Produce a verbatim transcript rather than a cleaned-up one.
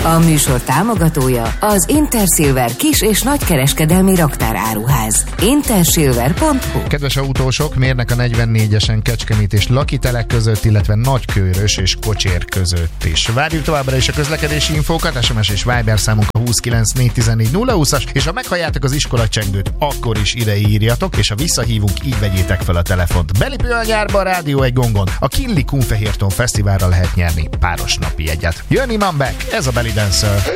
A műsor támogatója az Intersilver kis- és nagykereskedelmi raktáráruház. intersilver pont hu. Kedves autósok, mérnek a negyvennégyesen Kecskemét és Lakitelek között, illetve Nagykőrös és Kocsér között is. Várjuk továbbra is a közlekedési infókat, es em es és Viber számunk a húsz kilenc négy tizennégy nulla húszas, és ha meghalljátok az iskolacsengőt, akkor is ide írjatok, és ha visszahívunk, így vegyétek fel a telefont. Belépő a nyárba a Rádió egy gongon. A Kinli Kunfehérton Fesztiválra lehet nyerni páros napi jegyet. Jön Iman Beck, ez a Belly Dancer.